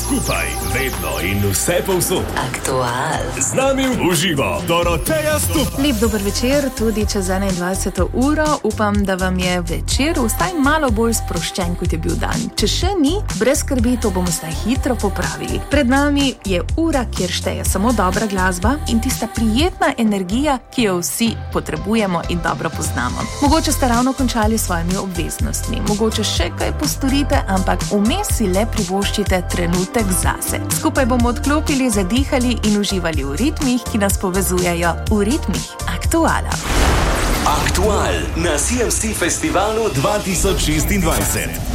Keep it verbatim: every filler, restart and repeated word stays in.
Skupaj, vedno in vse povsod. Aktual. Z nami v živo, Doroteja Stup. Lep dober večer, tudi čez enaindvajseto uro. Upam, da vam je večer vsaj malo bolj sproščen, kot je bil dan. Če še ni, brez skrbi, to bomo zdaj hitro popravili. Pred nami je ura, kjer šteje samo dobra glasba in tista prijetna energija, ki jo vsi potrebujemo in dobro poznamo. Mogoče ste ravno končali s svojimi obveznostmi, mogoče še kaj postorite, ampak vmes si le privoščite trenutek zase. Skupaj bomo odklopili, zadihali in uživali v ritmih, ki nas povezujejo v ritmih Aktuala. Aktual na C M C Festivalu dva tisoč šestindvajset.